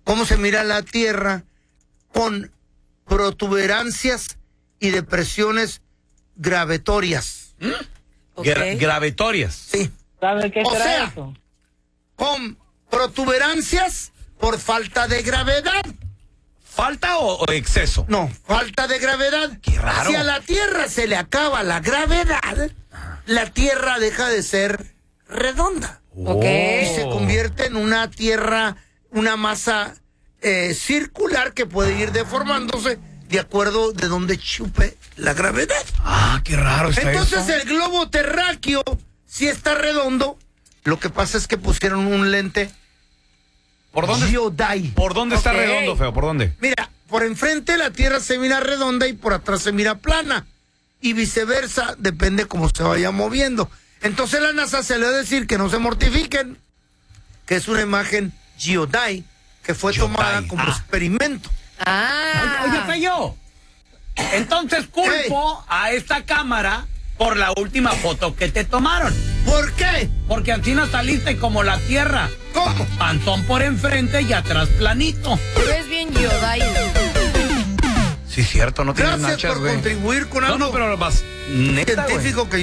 cómo se mira la Tierra con protuberancias y depresiones gravitorias. Okay. Gravitorias. Sí. ¿Sabe qué O será sea, eso? con protuberancias por falta de gravedad. ¿Falta o exceso? No, falta de gravedad. Qué raro. Si a la Tierra se le acaba la gravedad, la Tierra deja de ser redonda. Ok. Y se convierte en una Tierra, una masa circular que puede ir deformándose de acuerdo de donde chupe la gravedad. Ah, qué raro está Entonces eso. el globo terráqueo sí está redondo. Lo que pasa es que pusieron un lente ¿Por dónde? geodai. ¿Por dónde está Ok. redondo, feo? ¿Por dónde? Mira, por enfrente la Tierra se mira redonda y por atrás se mira plana. Y viceversa, depende cómo se vaya moviendo. Entonces la NASA se le va a decir que no se mortifiquen, que es una imagen geodai que fue tomada como experimento. Ah. Oye, Feyo. Entonces culpo a esta cámara por la última foto que te tomaron. ¿Por qué? Porque así no saliste como la Tierra. ¿Cómo? Panzón por enfrente y atrás planito. Pero es bien Yodai. Sí, cierto, no tienes Gracias nachas, por güey. contribuir con No, algo no, pero vas neta, güey. científico que